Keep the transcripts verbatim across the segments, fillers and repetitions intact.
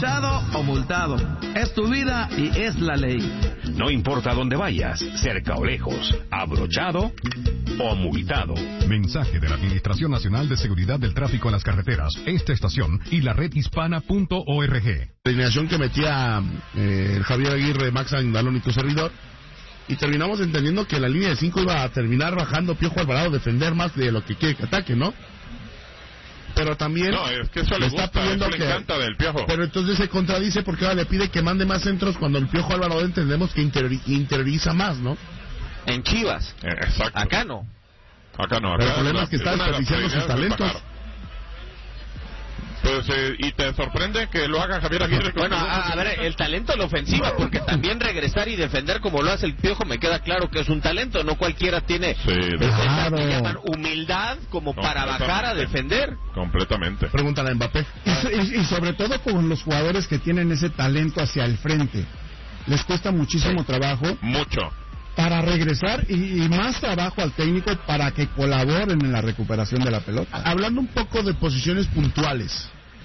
o multado. Es tu vida y es la ley. No importa dónde vayas, cerca o lejos, abrochado o multado. Mensaje de la Administración Nacional de Seguridad del Tráfico en las Carreteras, esta estación y la red hispana punto org. La alineación que metía eh, el Javier Aguirre, Max Andalón y tu servidor, y terminamos entendiendo que la línea de cinco iba a terminar bajando Piojo Alvarado, defender más de lo que quiere que ataque, ¿no? Pero también no, es que eso le, está gusta, pidiendo eso le que, encanta del Piojo. Pero entonces se contradice porque ahora le pide que mande más centros cuando el Piojo Alvarado entendemos que interiori- interioriza más, ¿no? En Chivas. Eh, exacto. Acá no. Acá no. Acá Pero el problema la, es que está desperdiciando sus talentos. Pues, eh, ¿y te sorprende que lo haga Javier Aguirre? Bueno, a, a ver, el talento en la ofensiva, porque también regresar y defender como lo hace el Piojo, me queda claro que es un talento, no cualquiera tiene sí, esa que llaman humildad como para bajar a defender. Completamente. Pregúntale a Mbappé. Y, y, y sobre todo con los jugadores que tienen ese talento hacia el frente, les cuesta muchísimo sí. trabajo. Mucho. Para regresar y, y más trabajo al técnico para que colaboren en la recuperación de la pelota. Hablando un poco de posiciones puntuales,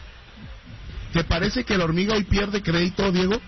¿te parece que el Hormiga hoy pierde crédito, Diego?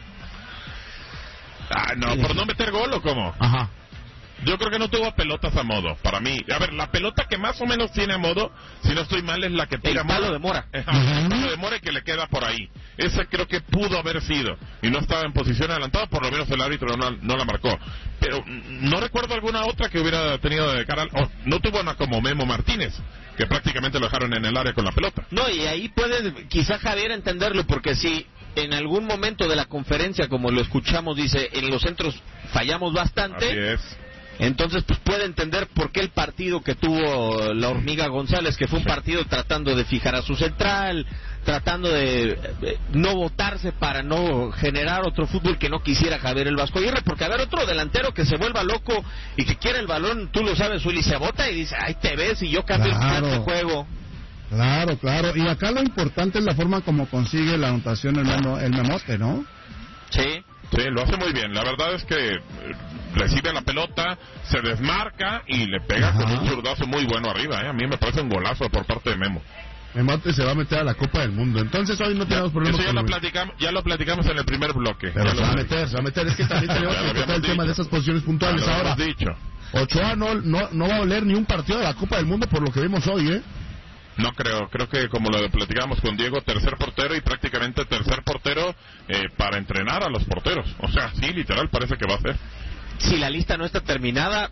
Ah, no, por no meter gol o cómo. Ajá. Yo creo que no tuvo pelotas a modo, para mí. A ver, la pelota que más o menos tiene a modo, si no estoy mal, es la que tira el palo Mora. de Mora. Ajá, uh-huh. El palo de Mora y que le queda por ahí. Ese creo que pudo haber sido. Y no estaba en posición adelantada, por lo menos el árbitro no, no la marcó. Pero no recuerdo alguna otra que hubiera tenido de cara al... Oh, no tuvo una como Memo Martínez, que prácticamente lo dejaron en el área con la pelota. No, y ahí puede quizá Javier entenderlo, porque si en algún momento de la conferencia, como lo escuchamos, dice, en los centros fallamos bastante... Así es. Entonces, pues puede entender por qué el partido que tuvo la Hormiga González, que fue un partido tratando de fijar a su central, tratando de eh, no botarse para no generar otro fútbol que no quisiera Javier el Vasco Aguirre, porque a ver, otro delantero que se vuelva loco y que quiera el balón, tú lo sabes, Uli, se bota y dice, ay, te ves y yo cambio claro. el plan de juego. Claro, claro, y acá lo importante es la forma como consigue la anotación el, memo, el Memote, ¿no? Sí. Sí, lo hace muy bien. La verdad es que recibe la pelota, se desmarca y le pega Ajá. con un zurdazo muy bueno arriba. ¿eh? A mí me parece un golazo por parte de Memo. Memote se va a meter a la Copa del Mundo. Entonces hoy no tenemos problemas. Eso ya con lo platicamos, ya lo platicamos en el primer bloque. Pero ya se va a meter, se va a meter. Es que también tenemos que tocar el tema de esas posiciones puntuales. Ya lo ahora. Dicho. Ochoa no, no, no va a oler ni un partido de la Copa del Mundo por lo que vimos hoy, ¿eh? No creo, creo que como lo platicamos con Diego, tercer portero y prácticamente tercer portero eh, para entrenar a los porteros. O sea, sí, literal, parece que va a ser. Si la lista no está terminada,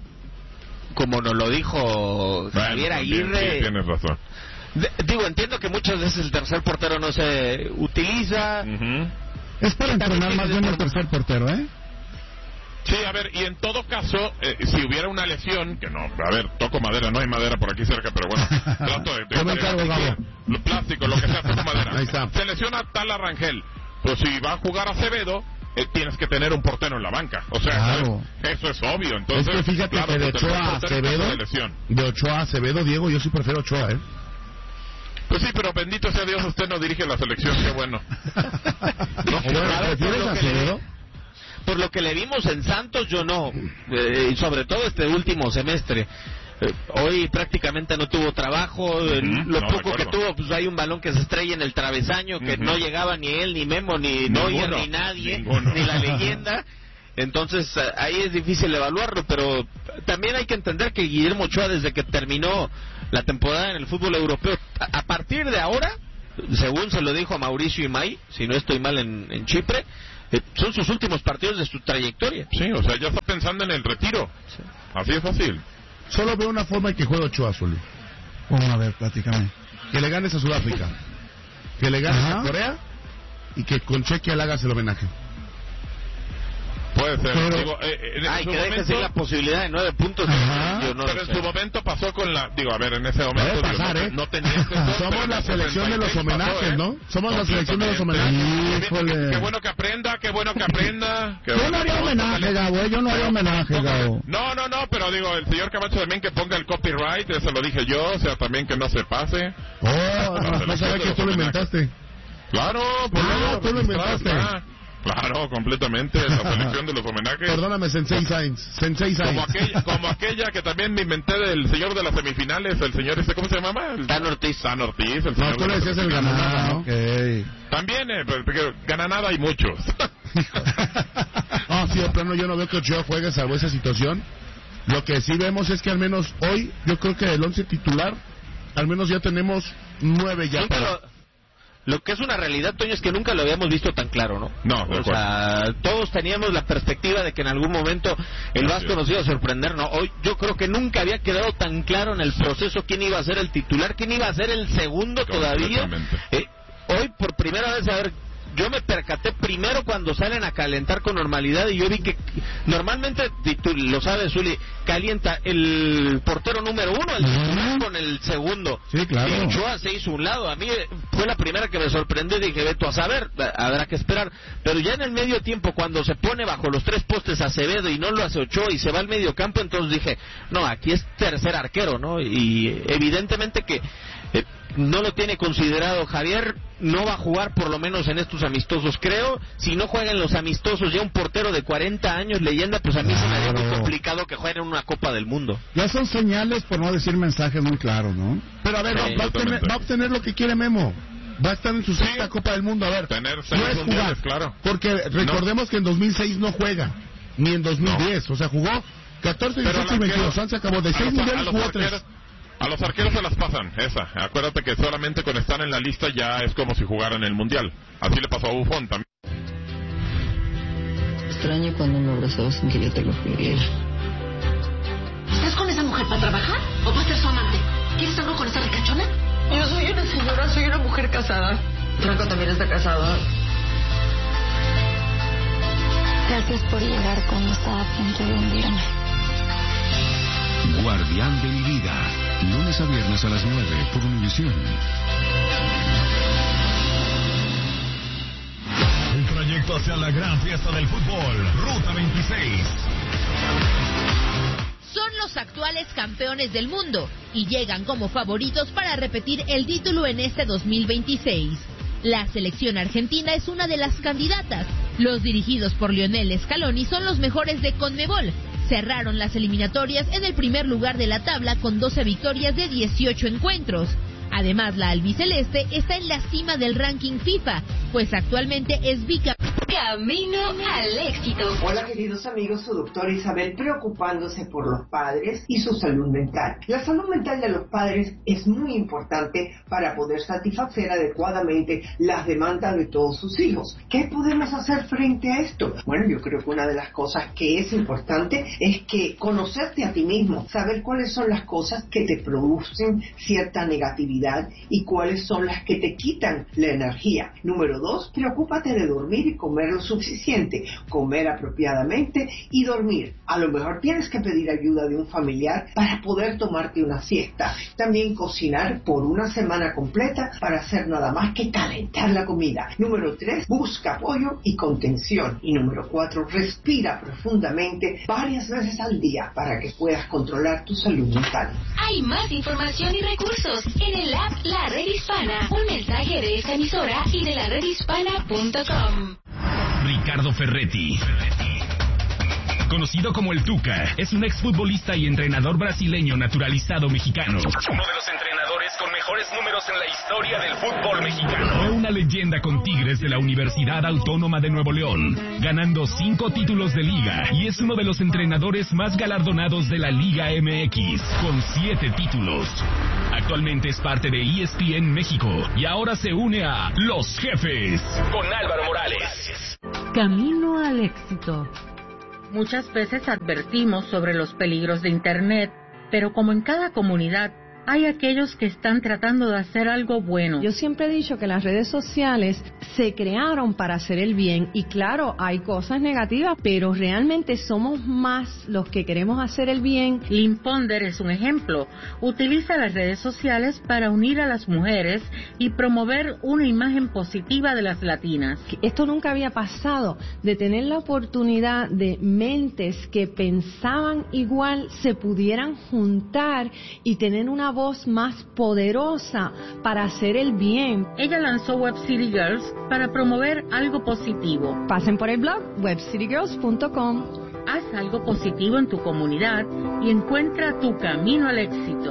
como nos lo dijo Javier bueno, Aguirre... Sí, tienes razón. De, digo, entiendo que muchas veces el tercer portero no se utiliza. Uh-huh. Es para entrenar más bien el tercer portero, ¿eh? Sí, a ver, y en todo caso, eh, si hubiera una lesión, que no, a ver, toco madera, no hay madera por aquí cerca, pero bueno, trato de... de, de, de, de lo plástico, lo que sea, toco madera. Ahí está. Se lesiona tal Arrangel, pues si va a jugar Acevedo, eh, tienes que tener un portero en la banca. O sea, claro. eso es obvio. Entonces, es que fíjate claro, que de Ochoa a Acevedo, de, de Ochoa a Acevedo, Diego, yo sí prefiero Ochoa, ¿eh? Pues sí, pero bendito sea Dios, usted no dirige la selección, qué bueno. ¿No prefieres a Acevedo? Por lo que le vimos en Santos, yo no, eh, y sobre todo este último semestre. Eh, hoy prácticamente no tuvo trabajo, eh, uh-huh, lo no poco recuerdo. que tuvo, pues hay un balón que se estrella en el travesaño, que uh-huh. no llegaba ni él, ni Memo, ni Neuer, ni nadie, ninguno. Ni la leyenda. Entonces ahí es difícil evaluarlo, pero también hay que entender que Guillermo Ochoa, desde que terminó la temporada en el fútbol europeo, a partir de ahora, según se lo dijo a Mauricio Imay, si no estoy mal en, en Chipre, eh, son sus últimos partidos de su trayectoria. Sí, o sea, ya está pensando en el retiro. Sí. Así es fácil. Solo veo una forma en que juegue Ochoa, Zuli. Vamos a ver, platícame. Que le ganes a Sudáfrica, que le ganes Ajá. a Corea y que con Chequia le hagas el homenaje. Puede ser. Pero, digo, eh, en ay, su que momento, dejes la posibilidad de nueve puntos. Yo no pero en sé. su momento pasó con la... Digo, a ver, en ese momento... Puede pasar, digo, ¿eh? No, no tenía este dos, Somos la selección de los homenajes, pasó, ¿eh? ¿no? Somos la selección de los homenajes. Híjole. Qué, qué bueno que aprenda, qué bueno que aprenda. Qué yo bueno no haría que homenaje, Gabo, yo no haría homenaje, Gabo. No, no, no, pero digo, el señor Camacho también que ponga el copyright, eso lo dije yo, o sea, también que no se pase. Oh, no, no sabía que tú lo inventaste. Claro, pues no, tú lo inventaste. Claro, completamente, la selección de los homenajes. Perdóname, Sensei Sainz, Sensei Sainz. Como aquella, como aquella que también me inventé del señor de las semifinales, el señor este, ¿cómo se llamaba? El... Dan Ortiz. Dan Ortiz, el No, señor tú le decías el ganador, ¿no? Okay. También, eh, porque gana nada hay muchos. No, sí, de plano yo no veo que Ochoa juegue salvo esa situación. Lo que sí vemos es que al menos hoy, yo creo que el once titular, al menos ya tenemos nueve ya. Nunca Para... lo, lo que es una realidad, Toño, es que nunca lo habíamos visto tan claro, ¿no? No, de o sea, todos teníamos la perspectiva de que en algún momento el Vasco nos iba a sorprender, ¿no? Hoy yo creo que nunca había quedado tan claro en el proceso quién iba a ser el titular, quién iba a ser el segundo todavía. Eh, hoy por primera vez, a ver, yo me percaté primero cuando salen a calentar con normalidad y yo vi que normalmente, y tú lo sabes, Zuli, calienta el portero número uno, el titular, con el segundo. Sí, claro. Y Ochoa se hizo un lado. A mí fue la primera que me sorprendió y dije, Beto, a saber, habrá que esperar. Pero ya en el medio tiempo, cuando se pone bajo los tres postes Acevedo y no lo hace Ochoa y se va al medio campo, entonces dije, no, aquí es tercer arquero, ¿no? Y evidentemente que eh, no lo tiene considerado Javier, no va a jugar por lo menos en estos amistosos, creo. Si no juega en los amistosos ya un portero de cuarenta años, leyenda, pues a mí se me haría muy complicado que juegue en una Copa del Mundo. Ya son señales, por no decir mensajes muy claros, ¿no? Pero a ver, Sí, va, a obtener, va a obtener lo que quiere Memo. Va a estar en su sexta sí. Copa del Mundo, a ver. Tener seis no es mundiales, jugar, claro. Porque recordemos no. que en dos mil seis no juega, ni en dos mil diez, no. O sea, jugó catorce, dieciocho y veintidós, se acabó de seis mundiales, jugó tres. A los arqueros se las pasan, esa. Acuérdate que solamente con estar en la lista ya es como si jugaran en el Mundial. Así le pasó a Buffon también. Extraño cuando me abrazaba sin que yo te lo pidiera. ¿Estás con esa mujer para trabajar o para ser su amante? ¿Quieres algo con esa ricachona? Yo soy una señora, soy una mujer casada. Franco también está casado. Gracias por llegar cuando estaba a punto de hundirme. Guardián de mi vida, lunes a viernes a las nueve por Univisión. El trayecto hacia la gran fiesta del fútbol, Ruta veintiséis. Son los actuales campeones del mundo y llegan como favoritos para repetir el título en este dos mil veintiséis. La selección argentina es una de las candidatas. Los dirigidos por Lionel Scaloni son los mejores de CONMEBOL. Cerraron las eliminatorias en el primer lugar de la tabla con doce victorias de dieciocho encuentros. Además, la albiceleste está en la cima del ranking FIFA, pues actualmente es bicampeona. Camino al éxito. Hola queridos amigos, su doctora Isabel preocupándose por los padres y su salud mental. La salud mental de los padres es muy importante para poder satisfacer adecuadamente las demandas de todos sus hijos. ¿Qué podemos hacer frente a esto? Bueno, yo creo que una de las cosas que es importante es que conocerte a ti mismo, saber cuáles son las cosas que te producen cierta negatividad y cuáles son las que te quitan la energía. Número dos, preocúpate de dormir y comer lo suficiente, comer apropiadamente y dormir. A lo mejor tienes que pedir ayuda de un familiar para poder tomarte una siesta. También cocinar por una semana completa para hacer nada más que calentar la comida. Número tres, busca apoyo y contención. Y número cuatro, respira profundamente varias veces al día para que puedas controlar tu salud mental. Hay más información y recursos en el app La Red Hispana. Un mensaje de esta emisora y de la red hispana punto com. Ricardo Ferretti, conocido como el Tuca, es un exfutbolista y entrenador brasileño naturalizado mexicano. Uno de los entrenadores con mejores números en la historia del fútbol mexicano. Fue una leyenda con Tigres de la Universidad Autónoma de Nuevo León, ganando cinco títulos de liga, y es uno de los entrenadores más galardonados de la Liga M X, con siete títulos. Actualmente es parte de E S P N México y ahora se une a Los Jefes con Álvaro Morales. Camino al éxito. Muchas veces advertimos sobre los peligros de Internet, pero como en cada comunidad, hay aquellos que están tratando de hacer algo bueno. Yo siempre he dicho que las redes sociales se crearon para hacer el bien y claro, hay cosas negativas, pero realmente somos más los que queremos hacer el bien. Lynn Ponder es un ejemplo. Utiliza las redes sociales para unir a las mujeres y promover una imagen positiva de las latinas. Esto nunca había pasado, de tener la oportunidad de mentes que pensaban igual se pudieran juntar y tener una voz más poderosa para hacer el bien. Ella lanzó Web City Girls para promover algo positivo. Pasen por el blog web city girls punto com. Haz algo positivo en tu comunidad y encuentra tu camino al éxito.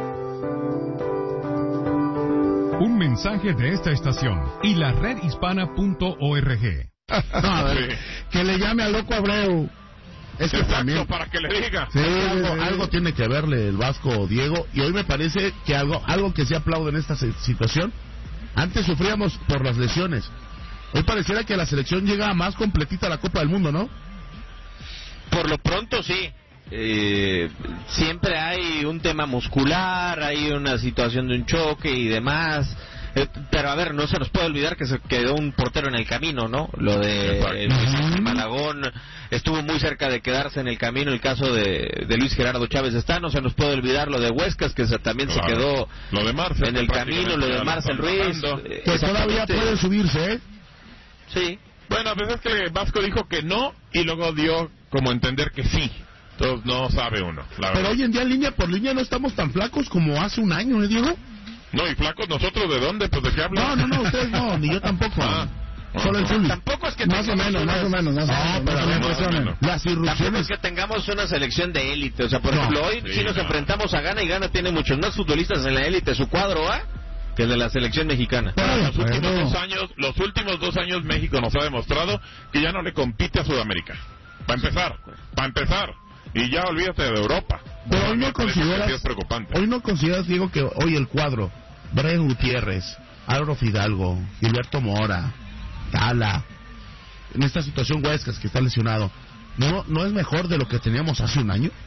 Un mensaje de esta estación y la red hispana punto org. No, a ver, sí. Que le llame al loco Abreu. Es que Exacto, también para que le diga. sí, algo, algo tiene que verle el Vasco Diego, y hoy me parece que algo algo que se aplaude en esta situación. Antes sufríamos por las lesiones, hoy pareciera que la selección llega más completita a la Copa del Mundo, ¿no? Por lo pronto sí. Eh, siempre hay un tema muscular, hay una situación de un choque y demás. Eh, pero a ver, no se nos puede olvidar que se quedó un portero en el camino, ¿no? Lo de eh, Luis Malagón estuvo muy cerca de quedarse en el camino. El caso de, de Luis Gerardo Chávez está, no se nos puede olvidar lo de Huescas, que se, también claro. se quedó lo de Marcel, en el camino, lo de Marcel Ruiz. Eh, que todavía puede subirse, ¿eh? Sí. Bueno, a veces que Vasco dijo que no y luego dio como entender que sí. Entonces no sabe uno, la Pero verdad. hoy en día línea por línea no estamos tan flacos como hace un año, ¿eh, Diego? No, y flacos nosotros, ¿de dónde? Pues de qué hablan. No, no, no, ustedes no, ni yo tampoco. Ah, Solo el Zuli. Tampoco es que más o menos, más o menos, más o menos. No, pero no, más o menos. Las irrupciones. Tampoco es que tengamos una selección de élite. O sea, por no, ejemplo, hoy sí, sí nos no. enfrentamos a Ghana, y Ghana tiene muchos más futbolistas en la élite, su cuadro A, que el de la selección mexicana. Bueno, los últimos dos años, los últimos dos años México nos ha demostrado que ya no le compite a Sudamérica. Para empezar, para empezar. Y ya olvídate de Europa. Pero hoy no consideras, es preocupante. hoy no consideras, Diego, que hoy el cuadro, Brian Gutiérrez, Álvaro Fidalgo, Gilberto Mora, Tala, en esta situación Huescas que está lesionado, ¿no, no es mejor de lo que teníamos hace un año?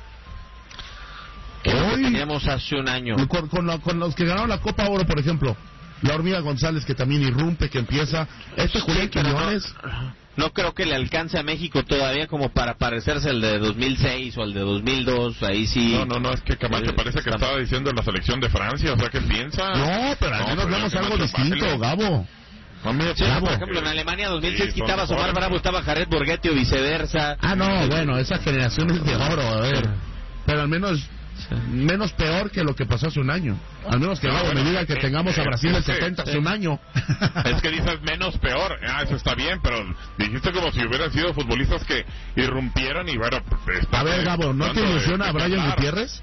Que hoy, lo que teníamos hace un año. Con, con, la, con los que ganaron la Copa Oro, por ejemplo, la Hormiga González, que también irrumpe, que empieza, este Julián Quiñones. No creo que le alcance a México todavía como para parecerse al de dos mil seis o al de dos mil dos, ahí sí. No, no, no, es que Camacho parece que estaba diciendo la selección de Francia, o sea, ¿qué piensa? No, pero al menos vemos algo distinto, baile. Gabo. No, mira, sí, Gabo. Por ejemplo, en Alemania dos mil seis sí, quitabas a Omar Bravo, estaba Jared Borghetti o viceversa. Ah, no, bueno, esa generación es de oro, a ver. Pero al menos... Sí. Menos peor que lo que pasó hace un año. Al menos que no, Gabo bueno, me diga que eh, tengamos eh, a Brasil en setenta hace un año. Es que dices menos peor. Ah, eso está bien, pero dijiste como si hubieran sido futbolistas que irrumpieron y bueno. A ver, Gabo, ¿no te ilusiona a Brian Gutiérrez?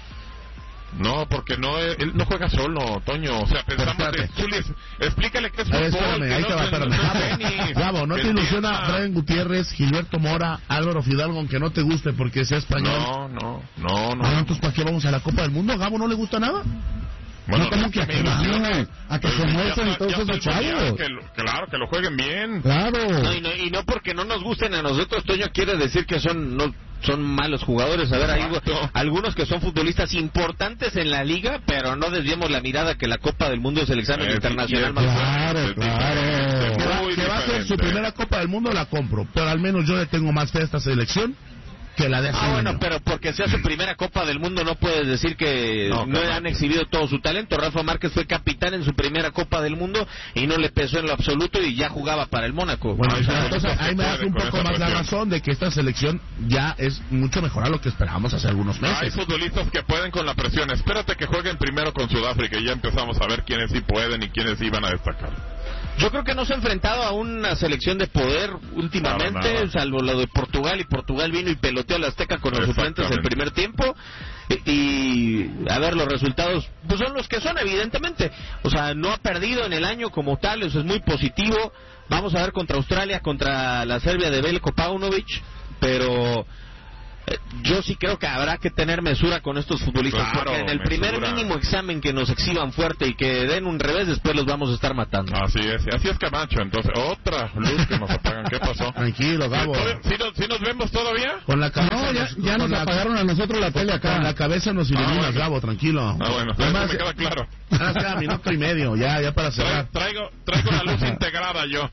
No, porque no él no juega solo, Toño. O sea, pensamos que Zuli, explícale qué es fútbol. Espérame, ahí te va, espérame. Gabo, ¿no te ilusiona Brian Gutiérrez, Gilberto Mora, Álvaro Fidalgo, aunque no te guste porque sea español? No, no, no, no. Ah, entonces ¿para qué vamos a la Copa del Mundo? ¿Gabo no le gusta nada? Bueno, no, como que a que vamos, a que se muestren todos esos chavos. Que, claro, que lo jueguen bien. Claro. No, y, no, y no porque no nos gusten a nosotros, Toño, quiere decir que son no son malos jugadores. A ver, hay algunos que son futbolistas importantes en la liga, pero no desviemos la mirada que la Copa del Mundo es el examen es, internacional más claro, fuerte. Claro, claro. Que va a ser su primera Copa del Mundo, la compro. Pero al menos yo le tengo más fe a esta selección que la de hace ah, bueno, año. Pero porque sea su primera Copa del Mundo no puedes decir que no, no han exhibido todo su talento. Rafa Márquez fue capitán en su primera Copa del Mundo y no le pesó en lo absoluto y ya jugaba para el Mónaco. Bueno, bueno entonces ahí me das un poco más la razón de que esta selección ya es mucho mejor a lo que esperábamos hace algunos meses. Hay futbolistas que pueden con la presión. Espérate que jueguen primero con Sudáfrica y ya empezamos a ver quiénes sí pueden y quiénes sí van a destacar. Yo creo que no se ha enfrentado a una selección de poder últimamente, nada, nada. salvo lo de Portugal, y Portugal vino y peloteó a la Azteca con los suplentes el primer tiempo, y, y a ver, los resultados pues son los que son, evidentemente. O sea, no ha perdido en el año como tal, eso es muy positivo. Vamos a ver contra Australia, contra la Serbia de Veljko Paunovic, pero... yo sí creo que habrá que tener mesura con estos futbolistas, claro, porque en el mesura. primer mínimo examen que nos exhiban fuerte y que den un revés, después los vamos a estar matando. Así es, así es Camacho. Entonces, otra luz que nos apagan. ¿Qué pasó? Tranquilo, Gabo. ¿Sí nos, ¿sí nos vemos todavía? Con la cabeza. No, ya, ya nos la, apagaron a nosotros la tele acá. Con la cabeza nos iluminas, ah, bueno. Gabo, tranquilo. Ah, bueno, además me queda claro. Ahora queda minuto y medio, ya, ya para cerrar. Traigo, traigo la luz integrada yo.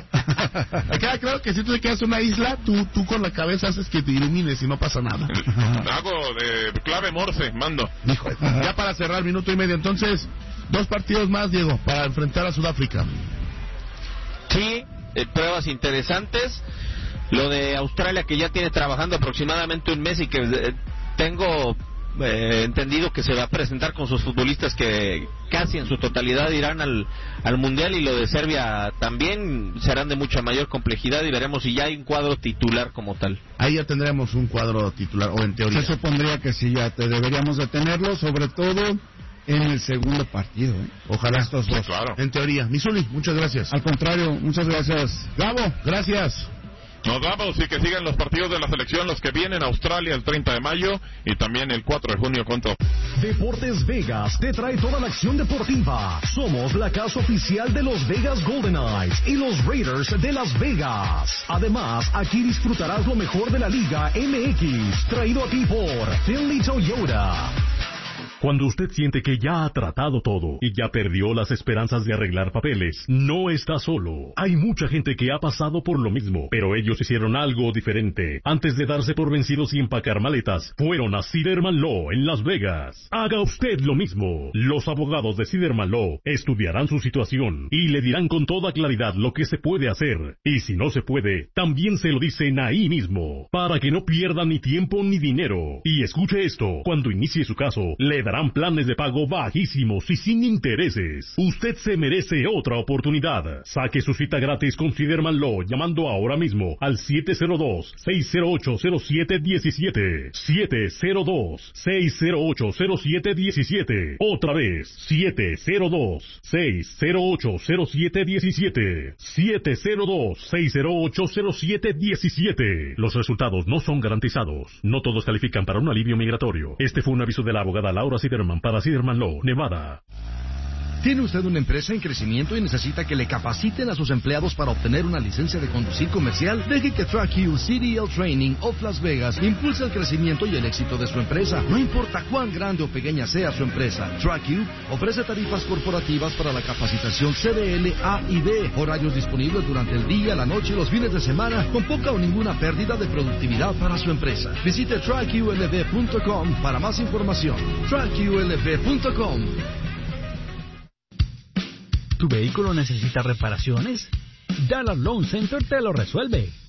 Me queda claro que si tú te quedas en una isla, tú, tú con la cabeza haces que te ilumines y no pasa nada. Hago de clave Morse, mando. Hijo, ya para cerrar, minuto y medio. Entonces, dos partidos más, Diego, para enfrentar a Sudáfrica. Sí, eh, pruebas interesantes. Lo de Australia, que ya tiene trabajando aproximadamente un mes y que eh, tengo eh, entendido que se va a presentar con sus futbolistas que casi en su totalidad irán al, al Mundial, y lo de Serbia también serán de mucha mayor complejidad, y veremos si ya hay un cuadro titular como tal. Ahí ya tendremos un cuadro titular, o en teoría. Se supondría que sí, ya te deberíamos de tenerlo, sobre todo en el segundo partido. ¿eh? Ojalá estos dos. Sí, claro. En teoría. Misuli, muchas gracias. Al contrario, muchas gracias. Gabo, gracias. Nos vamos, y que sigan los partidos de la selección, los que vienen: Australia el treinta de mayo y también el cuatro de junio contra... Deportes Vegas te trae toda la acción deportiva. Somos la casa oficial de los Vegas Golden Knights y los Raiders de Las Vegas. Además, aquí disfrutarás lo mejor de la Liga M X, traído a ti por Finley Toyota. Cuando usted siente que ya ha tratado todo y ya perdió las esperanzas de arreglar papeles, no está solo. Hay mucha gente que ha pasado por lo mismo, pero ellos hicieron algo diferente. Antes de darse por vencidos y empacar maletas, fueron a Siderman Law en Las Vegas. Haga usted lo mismo. Los abogados de Siderman Law estudiarán su situación y le dirán con toda claridad lo que se puede hacer. Y si no se puede, también se lo dicen ahí mismo, para que no pierda ni tiempo ni dinero. Y escuche esto, cuando inicie su caso, le darán planes de pago bajísimos y sin intereses. Usted se merece otra oportunidad. Saque su cita gratis con Siderman Law llamando ahora mismo al siete cero dos, seis cero ocho, cero siete uno siete. siete cero dos, seis cero ocho, cero siete uno siete. Otra vez, siete cero dos, seis cero ocho, cero siete uno siete. siete cero dos, seis cero ocho, cero siete uno siete. Los resultados no son garantizados. No todos califican para un alivio migratorio. Este fue un aviso de la abogada Laura Siderman para Siderman Law, Nevada. ¿Tiene usted una empresa en crecimiento y necesita que le capaciten a sus empleados para obtener una licencia de conducir comercial? Deje que TrackU C D L Training of Las Vegas impulse el crecimiento y el éxito de su empresa. No importa cuán grande o pequeña sea su empresa, TrackU ofrece tarifas corporativas para la capacitación C D L, A y B, horarios disponibles durante el día, la noche y los fines de semana, con poca o ninguna pérdida de productividad para su empresa. Visite track U L V punto com para más información. track U L V punto com. ¿Tu vehículo necesita reparaciones? Dallas Loan Center te lo resuelve.